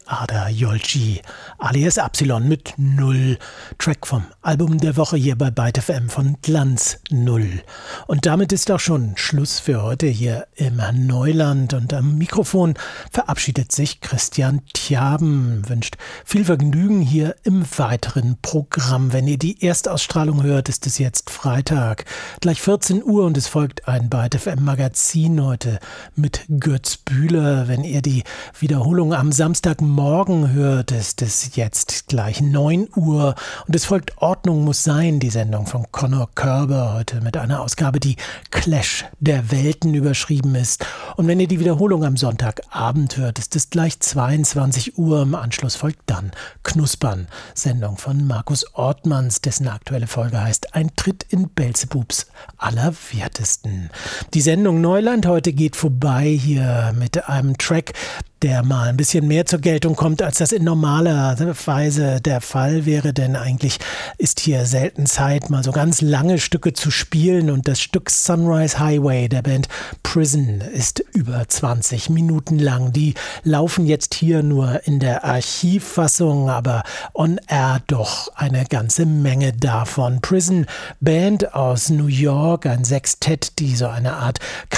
Ada Yolci alias Absilon mit Null. Track vom Album der Woche hier bei Byte FM von Glanz Null. Und damit ist auch schon Schluss für heute hier im Neuland. Und am Mikrofon verabschiedet sich Christian Tjaben. Wünscht viel Vergnügen hier im weiteren Programm. Wenn ihr die Erstausstrahlung hört, ist es jetzt Freitag, gleich 14 Uhr und es folgt ein Byte FM Magazin heute mit Götz Bühler. Wenn ihr die Wiederholung am Samstagmorgen hört, ist es jetzt gleich 9 Uhr und es folgt Ordnung muss sein, die Sendung von Conor Körber heute mit einer Ausgabe, die Clash der Welten überschrieben ist. Und wenn ihr die Wiederholung am Sonntagabend hört, ist es gleich 22 Uhr. Im Anschluss folgt dann Knuspern, Sendung von Markus Ortmanns, dessen aktuelle Folge heißt Ein Tritt in Beelzebubs Allerwertesten. Die Sendung Neuland heute geht vorbei hier mit einem Track, der mal ein bisschen mehr zur Geltung kommt, als das in normaler Weise der Fall wäre, denn eigentlich ist hier selten Zeit, mal so ganz lange Stücke zu spielen und das Stück Sunrise Highway der Band Prison ist über 20 Minuten lang. Die laufen jetzt hier nur in der Archivfassung, aber on air doch eine ganze Menge davon. Prison, Band aus New York, ein Sextett, die so eine Art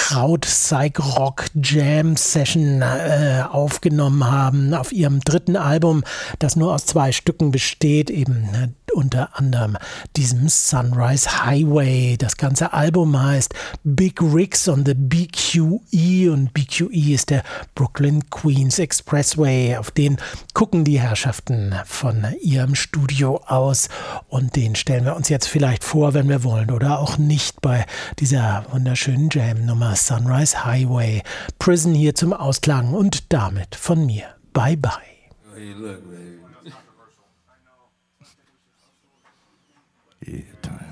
Kraut-Psych-Rock-Jam-Session aufgenommen haben auf ihrem dritten Album, das nur aus 2 Stücken besteht, eben unter anderem diesem Sunrise Highway. Das ganze Album heißt Big Rigs on the BQE und BQE ist der Brooklyn Queens Expressway. Auf den gucken die Herrschaften von ihrem Studio aus und den stellen wir uns jetzt vielleicht vor, wenn wir wollen oder auch nicht bei dieser wunderschönen Jam-Nummer Sunrise Highway. Prison hier zum Ausklang und damit von mir. Bye bye. Hey, look, baby. Yeah, time.